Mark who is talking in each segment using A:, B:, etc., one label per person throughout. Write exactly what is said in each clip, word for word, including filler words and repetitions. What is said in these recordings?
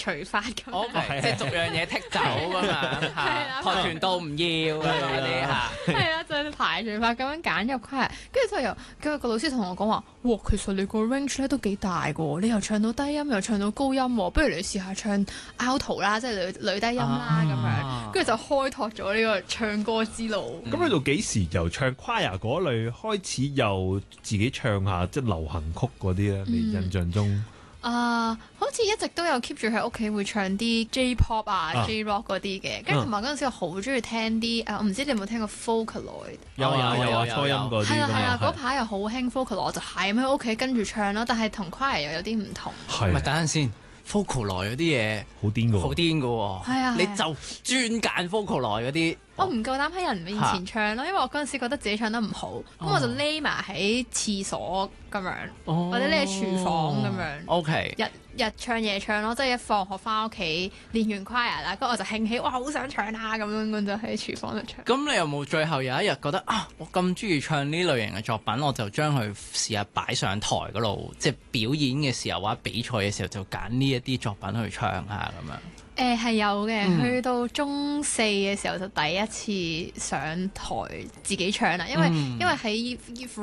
A: 除法咁。
B: O K，即係逐樣嘢剔走咁樣嚇，跆拳道唔要嗰啲嚇。
A: 係啊，就係排除法咁樣揀入 choir，跟住之後又跟住個老師同我講話，哇，其實你個 range 咧都幾大嘅喎，你又唱到低音又唱到高音喎，不如你試下唱 alto 啦，即係女女低音啦咁樣，跟住就開拓咗呢個唱歌之路。
C: 咁去到幾時由唱 choir 嗰類開始，又自己唱下即係流行曲嗰啲咧？你印象中？
A: 啊，uh, 好似一直都有 keep 住喺屋企會唱啲 J-pop 啊、啊 J-rock 嗰啲嘅，跟住同埋嗰陣時我好中意聽啲誒，我唔知你有冇聽過 Vocaloid？
C: 有啊有啊，初音嗰啲。
A: 係啊係啊，嗰排又好興 Vocaloid，我就係咁喺屋企跟住唱咯，但係同 choir 又有啲唔同。
B: 係咪等陣先？Vocaloid嗰啲嘢
C: 好癲㗎喎，
B: 好癲㗎喎。係啊，你就專揀 Vocaloid嗰啲。
A: 我唔夠膽喺人面前唱咯，因為我嗰陣時覺得自己唱得唔好，咁、哦、我就匿埋喺廁所咁樣，哦、或者匿喺廚房咁樣。
B: O K，
A: 日日唱夜唱咯，即係一放學翻屋企練完 choir 啦，跟住我就興起，哇，好想唱啊咁樣，咁就喺廚房度唱。
B: 咁你有冇最後有一日覺得啊，我咁中意唱呢類型嘅作品，我就將佢試下擺上台嗰度，即係表演嘅時候或者比賽嘅時候，就揀呢一啲作品去唱下咁樣。
A: 誒係、呃、有嘅，
B: 嗯、
A: 去到中四嘅時候就第一次上台自己唱啦，因為、嗯、因為喺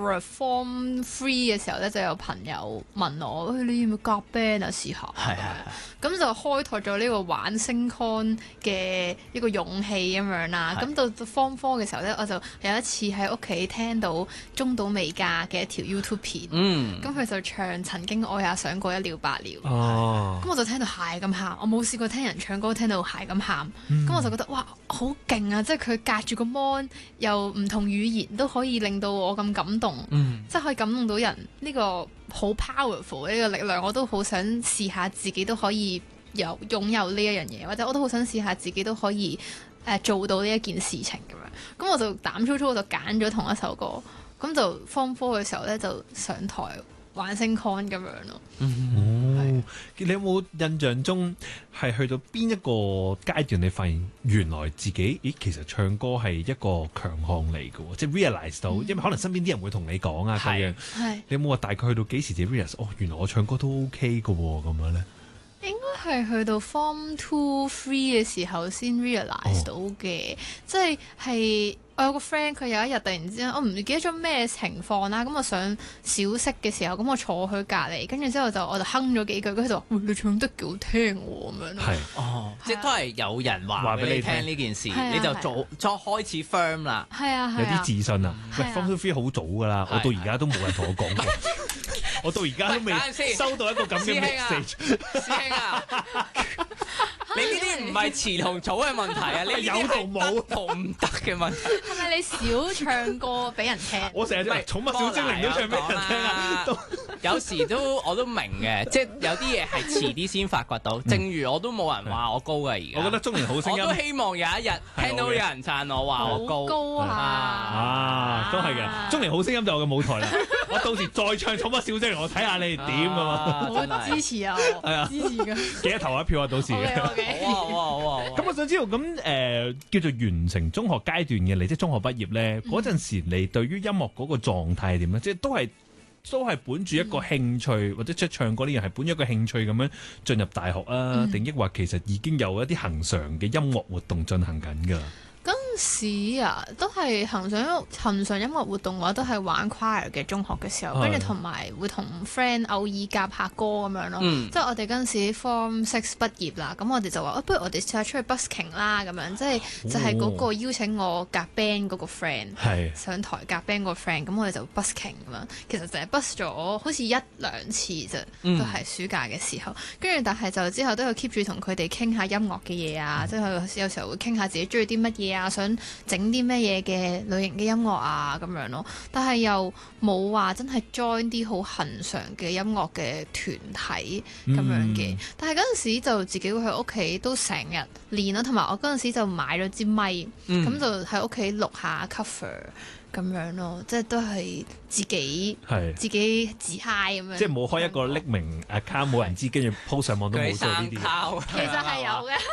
A: Form Three 嘅時候咧，就有朋友問我，欸、你要唔要夾 band 啊試下？係係，咁就開拓咗呢個玩星 con 嘅一個勇氣咁樣啦。咁到 Form Four 嘅時候咧，我就有一次喺屋企聽到中島美嘉嘅一條 YouTube 片，咁佢、嗯、就唱曾經我也想過一了百了，咁、哦、我就聽到係咁喊，我冇試過聽人唱歌聽到係咁喊，咁、嗯、我就覺得哇好勁啊！即係佢隔住個 mon 又唔同語言都可以令到我咁感動，嗯、即係可以感動到人呢、這個好 powerful 呢個力量，我都好想試下自己都可以有擁有呢一樣嘢，或者我都好想試下自己都可以誒、呃、做到呢一件事情咁樣。咁我就膽粗粗我就揀咗同一首歌，咁就 Form Four 嘅時候咧就上台玩星 con 咁樣咯。
C: 哦，你有冇印象中係去到邊一個階段，你發現原來自己，咦，其實唱歌係一個強項嚟嘅喎，即係 realize 到，嗯、因為可能身邊啲人會同你講啊咁樣。係，你有冇話大概去到幾時自己 realize？哦，原來我唱歌都 OK 嘅喎，咁樣咧？
A: 應該係去到 Form Two、Three 嘅時候先 realize 到嘅，哦、即係係。我有個 friend，佢有一日突然之間，我唔記得咗咩情況啦。咁我上小息嘅時候，咁我坐佢隔離，跟住之後就我就哼咗幾句，跟住就話：喂，你唱得幾好聽喎咁樣。係
B: 哦，即係都係有人話俾你聽呢件事，你就做再開始 firm 啦。
A: 係啊，
C: 有啲自信啊。喂，Form Two Three 好早㗎啦，我到而家都冇人同我講過，我到而家都未收到一個咁嘅 message。師兄啊！你呢啲唔係詞同組嘅問題啊，你有同冇同唔得嘅問題。
A: 係咪你少唱歌俾人聽？
C: 我成日都係寵物小精靈都唱俾人聽啊！
B: 有時都我都明嘅，即係有啲嘢係遲啲先發掘到。正如我都冇人話我高嘅而家。
C: 我覺得中年好聲音，
B: 我都希望有一日聽到有人讚我話我高。
A: 高啊！
C: 啊，都係嘅。中年好聲音就我嘅舞台啦。我到時再唱寵物小精靈，我睇下你哋點㗎嘛。
A: 好支持啊！係啊，支持㗎。
C: 記得投一票啊！到時。
B: 好啊好啊好啊！
C: 咁我想知道，咁誒、呃、叫做完成中學階段嘅你，即係中學畢業咧，嗰陣、嗯、時你對於音樂嗰個狀態係點咧？即係都係都係本住一個興趣，嗯、或者出唱歌呢樣係本住一個興趣咁樣進入大學啊？定抑或其實已經有一啲恆常嘅音樂活動進行緊㗎？
A: 嗰陣時啊，都係恆常恆常音樂活動嘅話，都係玩 choir 嘅中學嘅時候，跟住同埋會同 friend 偶爾夾下歌咁樣咯。嗯、即係我哋嗰陣時 Form Six 畢業啦，咁我哋就話、啊，不如我哋試下出去 busking 啦咁樣，即係、哦、就係嗰個邀請我夾 band 嗰個 friend 是上台夾 band 個 friend，咁我哋就 busking 咁樣。其實就係 bus 咗好似一兩次啫，嗯、都係暑假嘅時候。跟住但係就之後都有 keep 住同佢哋傾下音樂嘅嘢啊，嗯、即係有時候會傾下自己中意啲乜嘢啊，想整啲咩嘢嘅類型嘅音樂啊咁樣咯，但係又冇話真係 join 啲好恆常嘅音樂嘅團體咁樣嘅。嗯、但係嗰陣時就自己會喺屋企都成日練咯，同埋我嗰陣時就買咗支咪，咁、嗯、就喺屋企錄下 cover 咁樣咯，即係都係自己是自己自 high 咁樣。即係冇
C: 開一個匿名 account 冇人知，跟住 po 上網都冇做呢啲嘢。
A: 其實係有嘅。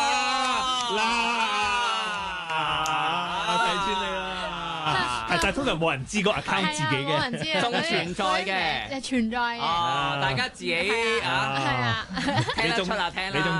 C: 係，但係通常冇人知個 account 自己嘅，
A: 冇人知
B: 仲存在嘅，
A: 係存在嘅。
B: 哦，大家自己啊，
A: 係啊，
B: 聽得出啦，聽啦。